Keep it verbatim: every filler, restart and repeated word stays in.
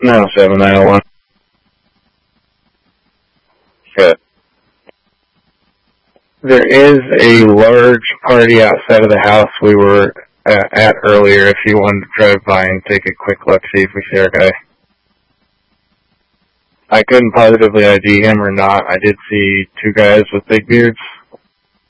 nine oh seven, nine oh one. Good. There is a large party outside of the house we were uh, at earlier if you wanted to drive by and take a quick look, see if we see our guy. I couldn't positively I D him or not. I did see two guys with big beards.